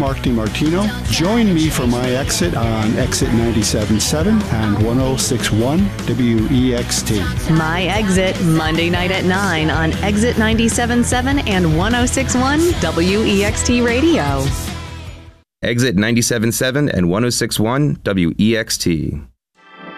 Mark DiMartino. Join me for my exit on Exit 97.7 and 106.1 WEXT. My Exit, Monday night at 9 on Exit 97.7 and 106.1 WEXT Radio. Exit 97.7 and 106.1 WEXT.